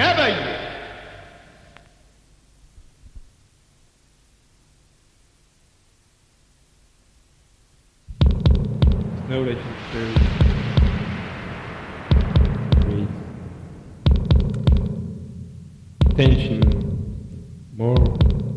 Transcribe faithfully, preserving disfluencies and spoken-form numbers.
merveille. Snow that you through. Breathe. Tension. More.